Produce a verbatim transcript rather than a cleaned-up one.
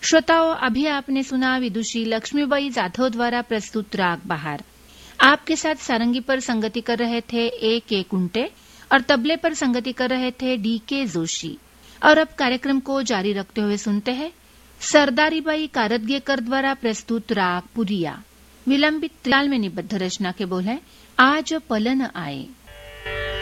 श्रोताओं, अभी आपने सुना विदुषी लक्ष्मीबाई जाधव द्वारा प्रस्तुत राग बहार। आपके साथ सारंगी पर संगति कर रहे थे ए के कुंटे और तबले पर संगति कर रहे थे डी के जोशी। और अब कार्यक्रम को जारी रखते हुए सुनते हैं सरदारीबाई कारदगेकर द्वारा प्रस्तुत राग पुरिया। विलंबित त्रिताल में निबद्ध रचना के बोल हैं आज पलन आए।